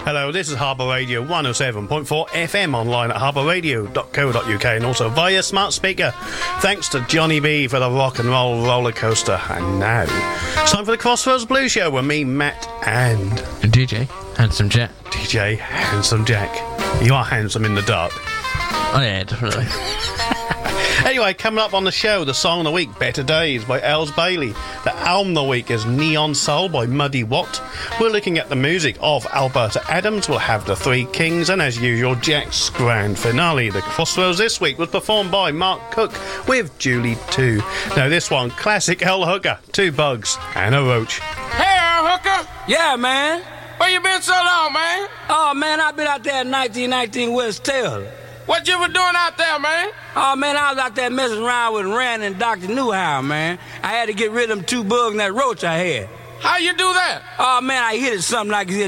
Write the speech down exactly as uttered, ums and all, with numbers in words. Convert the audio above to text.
Hello, this is Harbour Radio one oh seven point four F M, online at harbour radio dot co dot uk and also via smart speaker. Thanks to Johnny B for the rock and roll roller coaster. And now it's time for the Crossroads Blues Show with me, Matt, and D J Handsome Jack. D J Handsome Jack. You are handsome in the dark. Oh yeah, definitely. Anyway, coming up on the show, the song of the week, Better Days by Els Bailey. The album of the week is Neon Soul by Muddy Watt. We're looking at the music of Alberta Adams. We'll have the Three Kings, and as usual, Jack's grand finale. The Crossroads this week was performed by Mark Cook with Julie too. Now this one, classic El Hooker, Two Bugs and a Roach. Hey, El Hooker! Yeah, man. Where you been so long, man? Oh, man, I've been out there in nineteen nineteen West Taylor. What you were doing out there, man? Oh, man, I was out there messing around with Rand and Doctor Newhow, man. I had to get rid of them two bugs and that roach I had. How you do that? Oh, man, I hit it something like this.